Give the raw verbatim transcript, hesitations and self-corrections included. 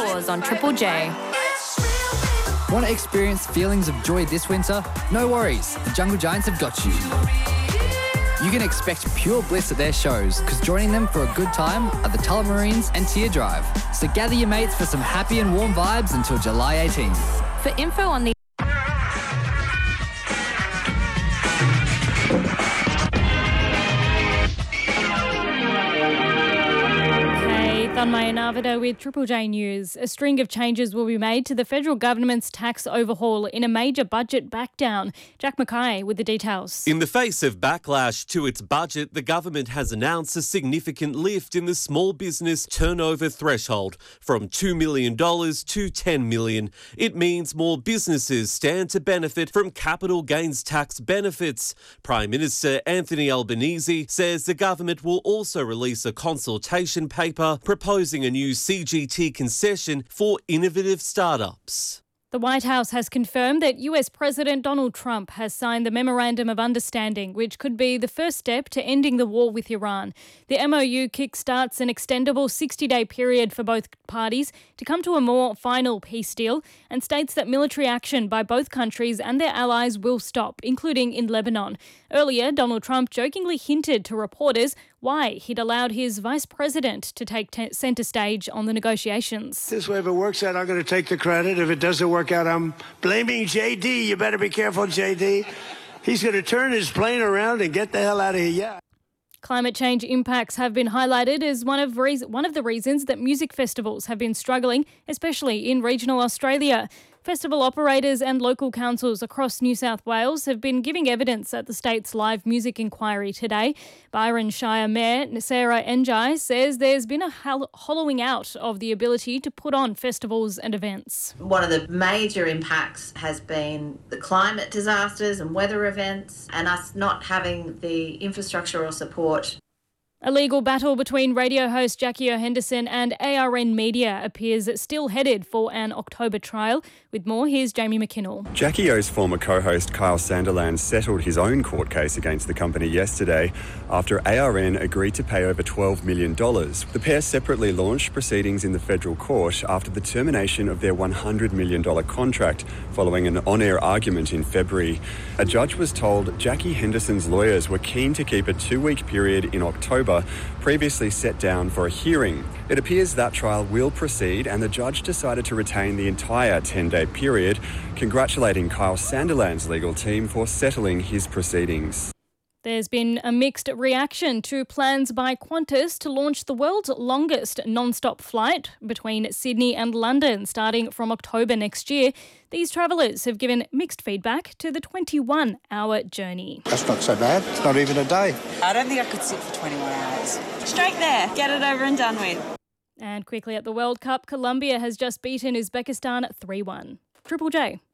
Tours on Triple J. Want to experience feelings of joy this winter? No worries, the Jungle Giants have got you. You can expect pure bliss at their shows, because joining them for a good time are the Tullamarines and Teardrive. So gather your mates for some happy and warm vibes until July eighteenth. For info on the Maya Narvada with Triple J News. A string of changes will be made to the federal government's tax overhaul in a major budget backdown. Jack Mackay with the details. In the face of backlash to its budget, the government has announced a significant lift in the small business turnover threshold from two million dollars to ten million dollars. It means more businesses stand to benefit from capital gains tax benefits. Prime Minister Anthony Albanese says the government will also release a consultation paper proposing a new C G T concession for innovative startups. The White House has confirmed that U S President Donald Trump has signed the Memorandum of Understanding, which could be the first step to ending the war with Iran. The M O U kickstarts an extendable sixty-day period for both parties to come to a more final peace deal and states that military action by both countries and their allies will stop, including in Lebanon. Earlier, Donald Trump jokingly hinted to reporters why he'd allowed his vice president to take t- centre stage on the negotiations. This way, if it works out, I'm going to take the credit. If it doesn't work out, I'm blaming J D. You better be careful, J D. He's going to turn his plane around and get the hell out of here. Yeah. Climate change impacts have been highlighted as one of, re- one of the reasons that music festivals have been struggling, especially in regional Australia. Festival operators and local councils across New South Wales have been giving evidence at the state's live music inquiry today. Byron Shire Mayor Sarah Njai says there's been a hollowing out of the ability to put on festivals and events. One of the major impacts has been the climate disasters and weather events and us not having the infrastructure or support. A legal battle between radio host Jackie O Henderson and A R N Media appears still headed for an October trial. With more, here's Jamie McKinnell. Jackie O's former co-host Kyle Sandilands settled his own court case against the company yesterday after A R N agreed to pay over twelve million dollars. The pair separately launched proceedings in the federal court after the termination of their one hundred million dollars contract following an on-air argument in February. A judge was told Jackie Henderson's lawyers were keen to keep a two-week period in October previously set down for a hearing. It appears that trial will proceed and the judge decided to retain the entire ten-day period, congratulating Kyle Sandilands' legal team for settling his proceedings. There's been a mixed reaction to plans by Qantas to launch the world's longest non-stop flight between Sydney and London starting from October next year. These travellers have given mixed feedback to the twenty-one hour journey. That's not so bad. It's not even a day. I don't think I could sit for twenty-one hours. Straight there. Get it over and done with. And quickly at the World Cup, Colombia has just beaten Uzbekistan three one. Triple J.